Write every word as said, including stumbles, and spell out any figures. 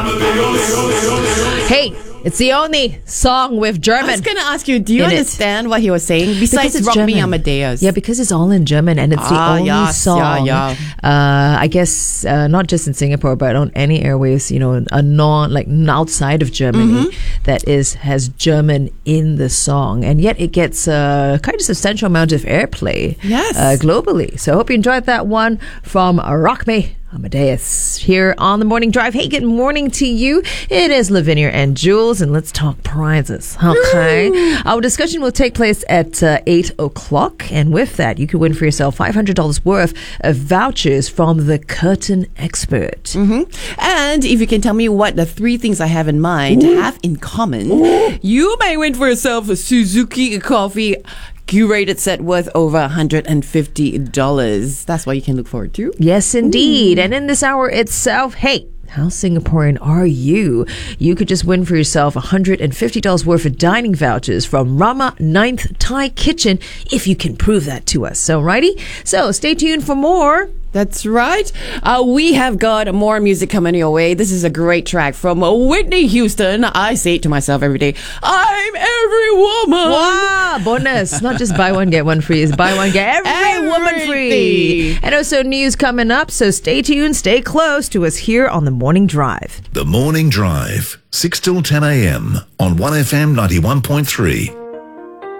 Hey, it's the only song with German. I was going to ask you, do you in it. understand what he was saying? Because Besides it's Rock Me German. Amadeus. Yeah, because it's all in German and it's Ah, the only yes, song. yeah, Uh, I guess uh, not just in Singapore, but on any airwaves, you know, a non like outside of Germany Mm-hmm. that is has German in the song, and yet it gets a kind of substantial amount of airplay. Yes. uh, globally. So I hope you enjoyed that one from Rock Me Amadeus here on the Morning Drive. Hey, good morning to you. It is Lavinia and Jules, and let's talk prizes. Okay. Ooh. Our discussion will take place at uh, eight o'clock, and with that, you could win for yourself five hundred dollars worth of vouchers from the Curtain Expert. Mm-hmm. And if you can tell me what the three things I have in mind Ooh. have in common, Ooh. you may win for yourself a Suzuki Coffee curated set worth over one hundred fifty dollars. That's what you can look forward to. Yes, indeed. Ooh. And in this hour itself, hey, how Singaporean are you? You could just win for yourself one hundred fifty dollars worth of dining vouchers from Rama Ninth Thai Kitchen if you can prove that to us. So, righty? So, stay tuned for more. That's right. Uh, we have got more music coming your way. This is a great track from Whitney Houston. I say it to myself every day. I'm every woman. Wow, bonus. Not just buy one, get one free. It's buy one, get every Everything. woman free. And also news coming up. So stay tuned, stay close to us here on The Morning Drive. The Morning Drive, six till ten a.m. on one F M ninety-one point three.